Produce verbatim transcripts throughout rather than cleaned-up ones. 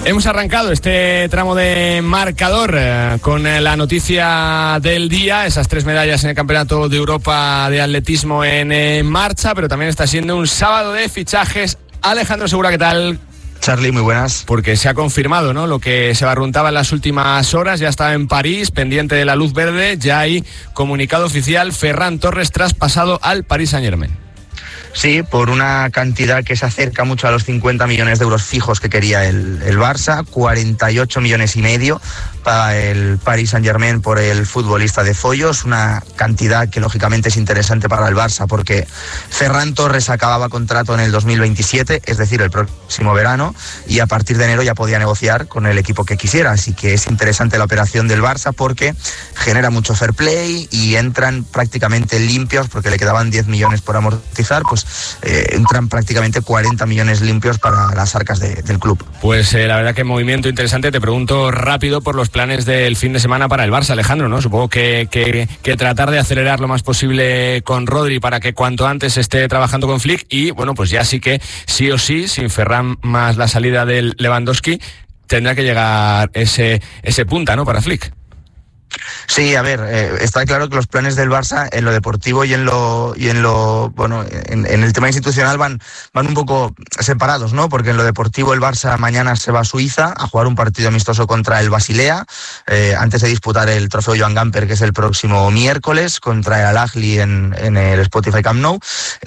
Hemos arrancado este tramo de marcador eh, con eh, la noticia del día, esas tres medallas en el Campeonato de Europa de Atletismo en eh, marcha, pero también está siendo un sábado de fichajes. Alejandro Segura, ¿qué tal? Charly, muy buenas. Porque se ha confirmado, ¿no?, lo que se barruntaba en las últimas horas. Ya está en París, pendiente de la luz verde. Ya hay comunicado oficial: Ferran Torres traspasado al Paris Saint-Germain. Sí, por una cantidad que se acerca mucho a los cincuenta millones de euros fijos que quería el, el Barça, cuarenta y ocho millones y medio para el Paris Saint-Germain por el futbolista de Foyos, una cantidad que lógicamente es interesante para el Barça porque Ferran Torres acababa contrato en el dos mil veintisiete, es decir, el próximo verano, y a partir de enero ya podía negociar con el equipo que quisiera, así que es interesante la operación del Barça porque genera mucho fair play y entran prácticamente limpios, porque le quedaban diez millones por amortizar, pues Eh, entran prácticamente cuarenta millones limpios para las arcas de, del club. Pues eh, la verdad que movimiento interesante. Te pregunto rápido por los planes del fin de semana para el Barça, Alejandro, ¿no? Supongo que, que, que tratar de acelerar lo más posible con Rodri para que cuanto antes esté trabajando con Flick y, bueno, pues ya sí que sí o sí, sin Ferran más la salida del Lewandowski, tendrá que llegar ese, ese punta, ¿no?, para Flick. Sí, a ver, eh, está claro que los planes del Barça en lo deportivo y en lo y en lo bueno en, en el tema institucional van van un poco separados, ¿no? Porque en lo deportivo el Barça mañana se va a Suiza a jugar un partido amistoso contra el Basilea, eh, antes de disputar el trofeo Joan Gamper, que es el próximo miércoles, contra el Al-Ahly en, en el Spotify Camp Nou,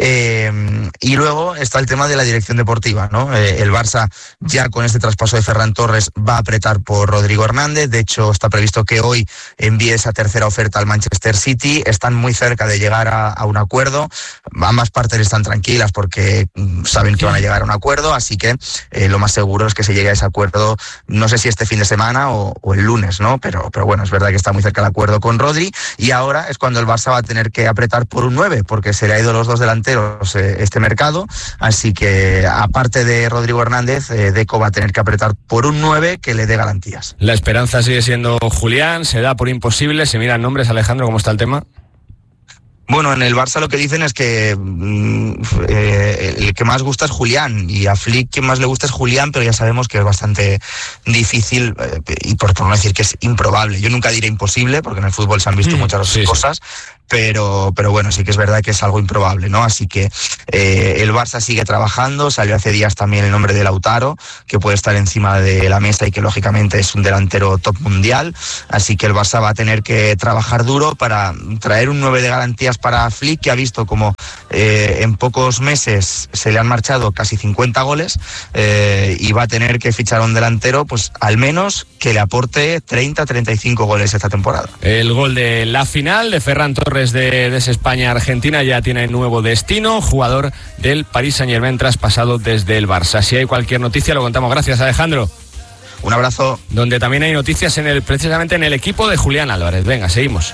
eh, y luego está el tema de la dirección deportiva, ¿no? Eh, el Barça ya con este traspaso de Ferran Torres va a apretar por Rodrigo Hernández. De hecho, está previsto que hoy envíe esa tercera oferta al Manchester City. Están muy cerca de llegar a, a un acuerdo. Ambas partes están tranquilas porque saben que van a llegar a un acuerdo, así que eh, lo más seguro es que se llegue a ese acuerdo, no sé si este fin de semana o, o el lunes, ¿no? Pero, pero bueno, es verdad que está muy cerca el acuerdo con Rodri, y ahora es cuando el Barça va a tener que apretar por un nueve, porque se le ha ido los dos delanteros eh, este mercado, así que aparte de Rodrigo Hernández, eh, Deco va a tener que apretar por un nueve que le dé garantías. La esperanza sigue siendo Julián, se da por imposible, se miran nombres. Alejandro, ¿cómo está el tema? Bueno, en el Barça lo que dicen es que mm, eh, el que más gusta es Julián, y a Flick quien más le gusta es Julián, pero ya sabemos que es bastante difícil, eh, y por, por no decir que es improbable. Yo nunca diré imposible, porque en el fútbol se han visto mm, muchas sí, cosas, sí. Pero, pero bueno, sí que es verdad que es algo improbable, ¿no? Así que eh, el Barça sigue trabajando. Salió hace días también el nombre de Lautaro, que puede estar encima de la mesa y que lógicamente es un delantero top mundial. Así que el Barça va a tener que trabajar duro para traer un nueve de garantías para Flick, que ha visto como eh, en pocos meses se le han marchado casi cincuenta goles, eh, y va a tener que fichar a un delantero, pues al menos que le aporte treinta a treinta y cinco goles esta temporada. El gol de la final de Ferran Torres de, de España-Argentina ya tiene nuevo destino, jugador del Paris Saint-Germain traspasado desde el Barça. Si hay cualquier noticia lo contamos. Gracias, Alejandro. Un abrazo. Donde también hay noticias en el precisamente en el equipo de Julián Álvarez. Venga, seguimos.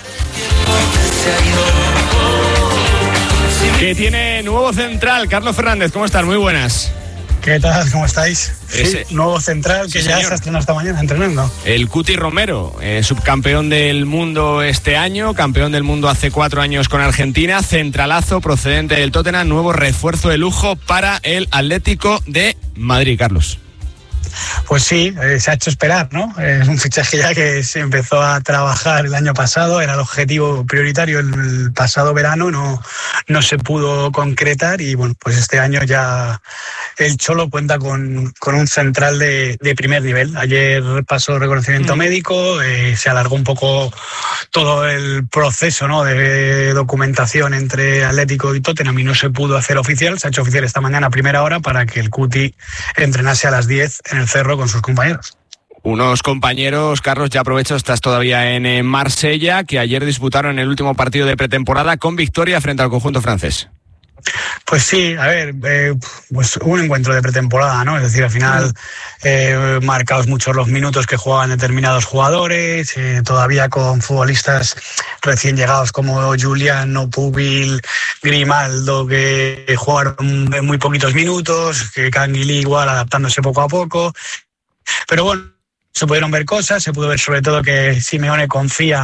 Que tiene nuevo central, Carlos Fernández. ¿Cómo estás? Muy buenas. ¿Qué tal? ¿Cómo estáis? Ese... Sí, nuevo central que sí, ya señor. Se ha estrenado esta mañana entrenando. El Cuti Romero, eh, subcampeón del mundo este año, campeón del mundo hace cuatro años con Argentina, centralazo procedente del Tottenham, nuevo refuerzo de lujo para el Atlético de Madrid, Carlos. Pues sí, eh, se ha hecho esperar, ¿no? Es un fichaje ya que se empezó a trabajar el año pasado, era el objetivo prioritario el pasado verano, no, no se pudo concretar, y bueno, pues este año ya el Cholo cuenta con, con un central de, de primer nivel. Ayer pasó reconocimiento mm. médico, eh, se alargó un poco todo el proceso, ¿no?, de documentación entre Atlético y Tottenham, y no se pudo hacer oficial. Se ha hecho oficial esta mañana a primera hora para que el Cuti entrenase a las diez en el Cerro con sus compañeros. Unos compañeros, Carlos, ya aprovecho, estás todavía en Marsella, que ayer disputaron el último partido de pretemporada con victoria frente al conjunto francés. Pues sí, a ver, eh, pues un encuentro de pretemporada, ¿no? Es decir, al final eh, marcados muchos los minutos que jugaban determinados jugadores, eh, todavía con futbolistas recién llegados como Julián, Pubil, Grimaldo, que jugaron muy poquitos minutos, que Canguilí igual adaptándose poco a poco. Pero bueno, se pudieron ver cosas, se pudo ver sobre todo que Simeone confía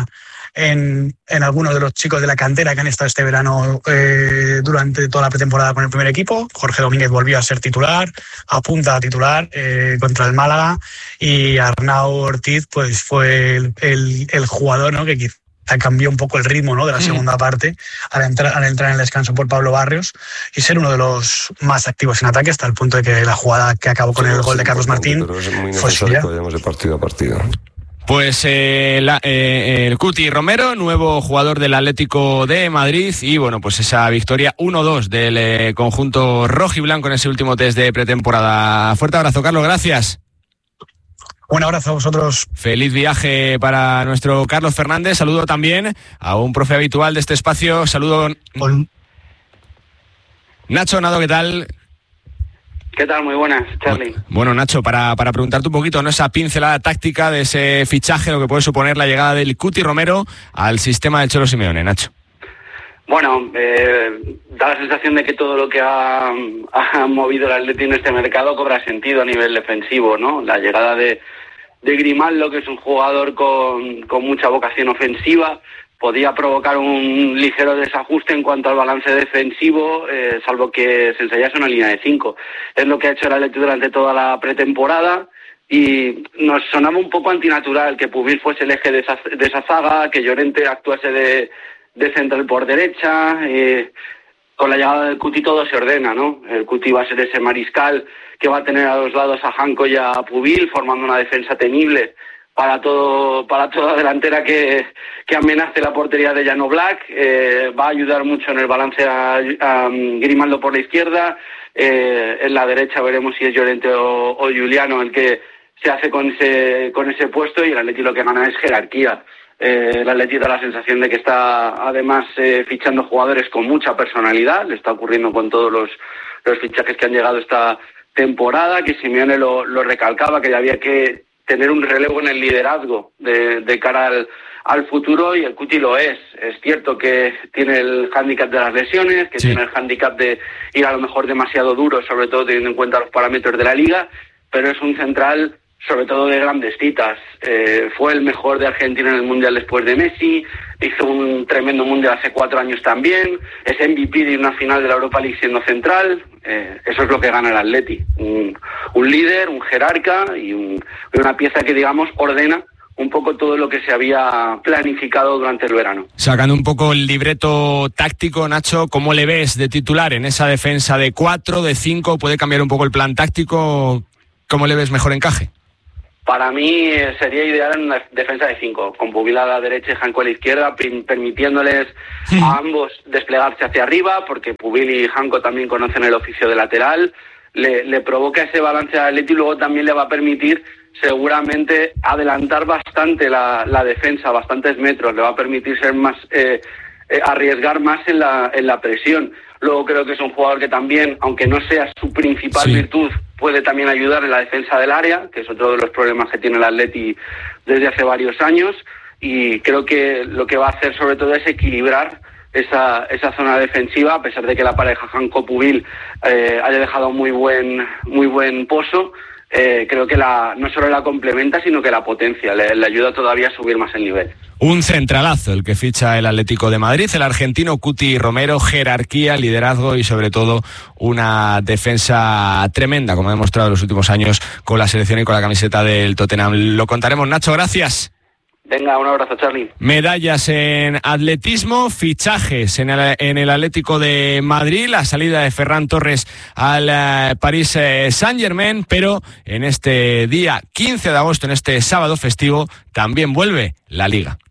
en, en algunos de los chicos de la cantera que han estado este verano eh, durante toda la pretemporada con el primer equipo. Jorge Domínguez volvió a ser titular, apunta a titular eh, contra el Málaga, y Arnau Ortiz pues fue el, el, el jugador, ¿no?, que quizá cambió un poco el ritmo, ¿no?, de la segunda mm. parte al entrar, al entrar en el descanso por Pablo Barrios y ser uno de los más activos en ataque, hasta el punto de que la jugada que acabó con sí, el gol de Carlos Martín pero es muy necesario que vayamos de partido a partido. Pues eh, la, eh, el Cuti Romero, nuevo jugador del Atlético de Madrid, y bueno, pues esa victoria uno dos del eh, conjunto rojiblanco en ese último test de pretemporada. Fuerte abrazo, Carlos, gracias. Un abrazo a vosotros. Feliz viaje para nuestro Carlos Fernández. Saludo también a un profe habitual de este espacio. Saludo. Hola. Nacho Nado, ¿qué tal? ¿Qué tal? Muy buenas, Charlie. Bueno, Nacho, para, para preguntarte un poquito, ¿no?, esa pincelada táctica de ese fichaje, lo que puede suponer la llegada del Cuti Romero al sistema del Cholo Simeone, Nacho. Bueno, eh, da la sensación de que todo lo que ha, ha movido el Atleti en este mercado cobra sentido a nivel defensivo, ¿no? La llegada de, de Grimaldo, que es un jugador con, con mucha vocación ofensiva, podía provocar un ligero desajuste en cuanto al balance defensivo, eh, salvo que se ensayase una línea de cinco. Es lo que ha hecho el Atleti durante toda la pretemporada, y nos sonaba un poco antinatural que Pubil fuese el eje de esa, de esa zaga, que Llorente actuase de... de central por derecha. Eh, con la llegada del Cuti todo se ordena, ¿no? El Cuti va a ser ese mariscal que va a tener a los lados a Janko y a Pubil, formando una defensa temible para todo para toda delantera que, que amenace la portería de Jan Oblak. Eh, va a ayudar mucho en el balance a, a Grimaldo por la izquierda. Eh, en la derecha veremos si es Llorente o, o Juliano el que se hace con ese con ese puesto, y el Atleti lo que gana es jerarquía. Eh, el Atleti da la sensación de que está además eh, fichando jugadores con mucha personalidad. Le está ocurriendo con todos los, los fichajes que han llegado esta temporada, que Simeone lo, lo recalcaba, que había que tener un relevo en el liderazgo de, de cara al, al futuro, y el Cuti lo es. Es cierto que tiene el hándicap de las lesiones, que sí. tiene el hándicap de ir a lo mejor demasiado duro, sobre todo teniendo en cuenta los parámetros de la Liga, pero es un central sobre todo de grandes citas. Eh, fue el mejor de Argentina en el Mundial después de Messi, hizo un tremendo Mundial hace cuatro años también, es M V P de una final de la Europa League siendo central. Eh, eso es lo que gana el Atleti, un, un líder, un jerarca y un, una pieza que, digamos, ordena un poco todo lo que se había planificado durante el verano. Sacando un poco el libreto táctico, Nacho, ¿cómo le ves de titular en esa defensa de cuatro, de cinco? ¿Puede cambiar un poco el plan táctico? ¿Cómo le ves mejor encaje? Para mí sería ideal en una defensa de cinco, con Pubil a la derecha y Janko a la izquierda, permitiéndoles a ambos desplegarse hacia arriba, porque Pubil y Janko también conocen el oficio de lateral. Le, le provoca ese balance al Atleti, y luego también le va a permitir seguramente adelantar bastante la, la defensa, bastantes metros, le va a permitir ser más eh, eh, arriesgar más en la, en la presión. Luego creo que es un jugador que también, aunque no sea su principal sí. virtud, puede también ayudar en la defensa del área, que es otro de los problemas que tiene el Atleti desde hace varios años, y creo que lo que va a hacer sobre todo es equilibrar esa, esa zona defensiva, a pesar de que la pareja Janko-Pubil eh, haya dejado muy buen, muy buen pozo. Eh, creo que la, no solo la complementa, sino que la potencia, le, le ayuda todavía a subir más el nivel. Un centralazo el que ficha el Atlético de Madrid, el argentino Cuti Romero, jerarquía, liderazgo y sobre todo una defensa tremenda, como ha demostrado en los últimos años con la selección y con la camiseta del Tottenham. Lo contaremos, Nacho, gracias. Venga, un abrazo, Charlie. Medallas en atletismo, fichajes en el, en el Atlético de Madrid, la salida de Ferran Torres al uh, Paris uh, Saint-Germain, pero en este día quince de agosto, en este sábado festivo, también vuelve la Liga.